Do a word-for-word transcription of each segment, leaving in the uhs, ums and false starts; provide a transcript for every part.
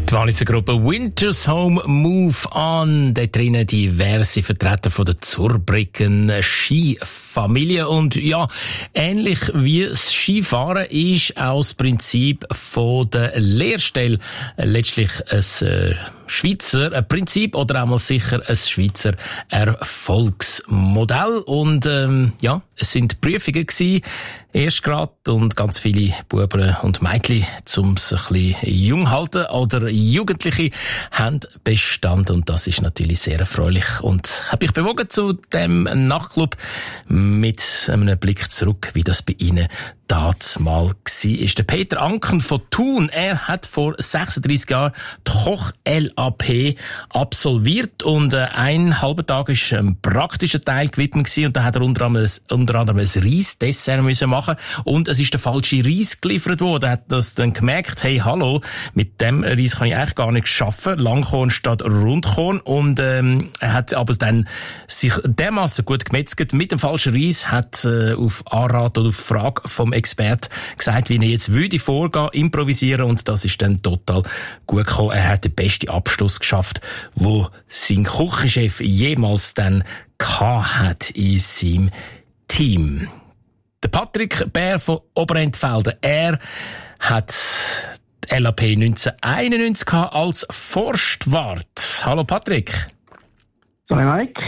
Die Walliser Gruppe Winter's Home Move On. Dort drinnen diverse Vertreter von der Zurbriggen Skifamilie. Und ja, ähnlich wie das Skifahren ist auch das Prinzip von der Lehrstelle letztlich ein äh, Schweizer ein Prinzip oder einmal sicher ein Schweizer Erfolgsmodell. Und ähm, ja, es sind Prüfungen gewesen, erst gerade, und ganz viele Buben und Mädchen, um es ein bisschen jung halten, oder Jugendliche haben bestanden, und das ist natürlich sehr erfreulich. Und habe ich bewogen zu dem Nachtclub mit einem Blick zurück, wie das bei Ihnen damals mal war. Der Peter Anken von Thun, er hat vor sechsunddreissig Jahren die Koch-L A P absolviert, und äh, ein halber Tag ist ein praktischer Teil gewidmet gewesen, und da hat er unter anderem, unter anderem ein Reisdessert müssen machen, und es ist der falsche Reis geliefert worden. Er hat das dann gemerkt, hey, hallo, mit dem Reis kann ich eigentlich gar nicht schaffen, Langkorn statt Rundkorn, und ähm, er hat aber dann sich dermassen gut gemetzelt mit dem falschen Reis, hat äh, auf Anrat oder auf Frage vom Expert gesagt, wie er jetzt würde vorgehen, improvisieren, und das ist dann total gut gekommen. Er hat den besten Abschluss geschafft, wo sein Küchenchef jemals dann gehabt hat in seinem Team. Der Patrick Bär von Oberentfelden, er hat die L A P neunzehnhunderteinundneunzig gehabt als Forstwart. Hallo Patrick. Sorry Mike.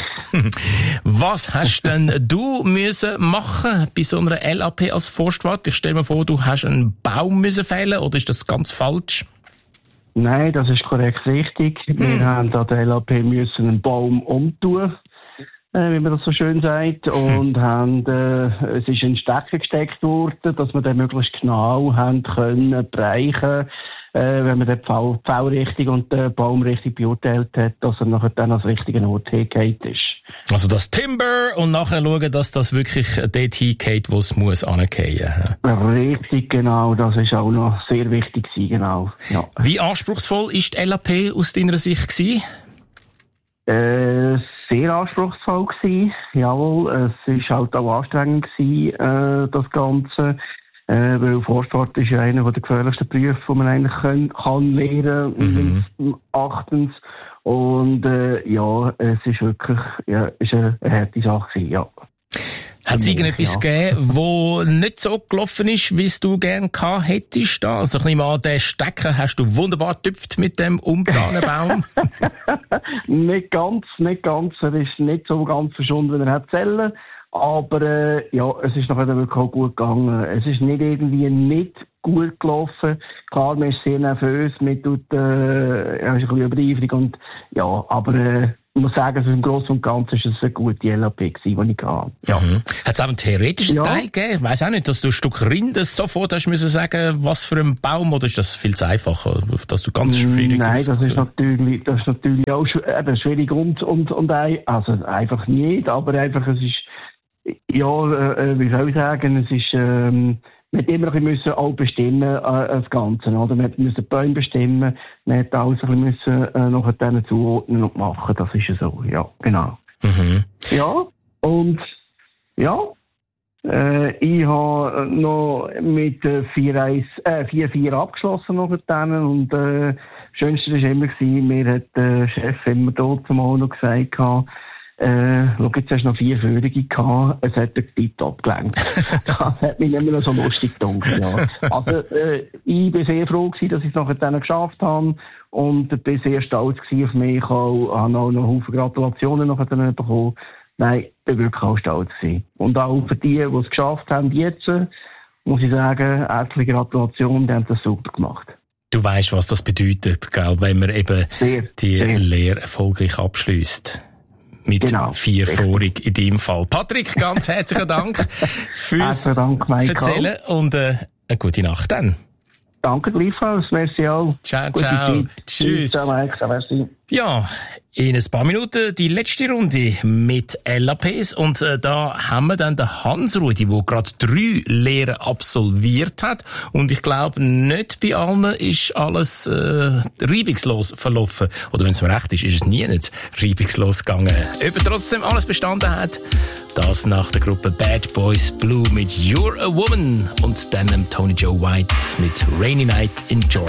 Was hast denn du müssen machen bei so einer L A P als Forstwart? Ich stelle mir vor, du hast einen Baum müssen fällen, oder ist das ganz falsch? Nein, das ist korrekt richtig. Hm. Wir haben an der L A P müssen einen Baum umtun, äh, wie man das so schön sagt, und hm. haben, äh, es ist in Stecker gesteckt worden, dass wir dann möglichst genau haben können bereichen, äh, wenn man die Pfaulrichtung und den Baum richtig beurteilt hat, dass er nachher dann als richtigen Ort hingeht ist. Also das Timber, und nachher schauen, dass das wirklich dort hingeht, wo es muss hingehen. Richtig, genau. Das ist auch noch sehr wichtig gewesen, genau. Ja. Wie anspruchsvoll ist die L A P aus deiner Sicht gewesen? Äh, sehr anspruchsvoll gewesen. Jawohl, es ist halt auch anstrengend gewesen, äh, das Ganze. Äh, weil Forstwart ist ja einer der gefährlichsten Berufe, die man eigentlich können, kann lernen, mhm. achtens. Und äh, ja, es ist wirklich ja, ist eine harte Sache gewesen, ja. Hat es irgendetwas ja. gegeben, wo nicht so gelaufen ist, wie es du gerne gehabt hättest? Da? Also ich nehme an, den Stecker hast du wunderbar getüpft mit dem Umtannenbaum. Nicht ganz, nicht ganz. Er ist nicht so ganz verschwunden, wie er hat Zellen. Aber äh, ja, es ist nachher wirklich auch gut gegangen. Es ist nicht irgendwie nicht gut gelaufen. Klar, man ist sehr nervös, man tut, äh, ja, ist ein bisschen übereifrig, und ja, aber äh, ich muss sagen, im Großen und Ganzen ist es eine gute L A P gewesen, die ich hatte. Ja. Mhm. Hat es auch einen theoretischen ja. Teil gegeben? Ich weiss auch nicht, dass du ein Stück Rinde sofort hast müssen sagen, was für ein Baum, oder ist das viel zu einfach, dass du ganz schwierig Nein, das ist natürlich, das ist natürlich auch äh, schwierig und, und, und also einfach nicht, aber einfach, es ist, ja, äh, wie soll ich sagen, es ist, ähm, man hat immer ein bisschen auch bestimmen, äh, das Ganze, oder? Man musste Bäume bestimmen, man hat alles ein bisschen müssen, äh, nachher denen zuordnen und machen, das ist ja so, ja, genau. Mhm. Ja, und, ja, äh, ich habe noch mit äh, vier vier abgeschlossen nachher denen, und, äh, das Schönste war immer gewesen, mir hat der Chef immer dort zumal noch gesagt, Äh, schau, jetzt hast du noch vier Führungen gehabt, es hat den Tipp gelenkt. Das hat mich immer noch so lustig gedacht, ja. Also, äh, ich bin sehr froh gewesen, dass ich es nachher dann geschafft habe, und bin sehr stolz gewesen auf mich, auch, habe auch noch Haufen Gratulationen nachher dann bekommen. Nein, ich bin wirklich auch stolz gewesen. Und auch für die, die es geschafft haben jetzt, muss ich sagen, herzliche Gratulation, die haben das super gemacht. Du weisst, was das bedeutet, gell, wenn man eben sehr, die sehr. Lehre erfolgreich abschliesst. Mit genau, vier Vorig in deinem Fall. Patrick, ganz herzlichen Dank fürs Dank, Erzählen, und äh, eine gute Nacht dann. Danke gleichfalls, merci auch. Ciao, ciao. Tschüss. Ciao, Mike. Merci. Ja, in ein paar Minuten die letzte Runde mit L A Ps, und äh, da haben wir dann den Hans-Rudi, der gerade drei Lehren absolviert hat, und ich glaube, nicht bei allen ist alles äh, reibungslos verlaufen, oder wenn es mir recht ist, ist es nie nicht reibungslos gegangen. Ob er trotzdem alles bestanden hat, das nach der Gruppe Bad Boys Blue mit You're a Woman, und dann Tony Joe White mit Rainy Night in Georgia.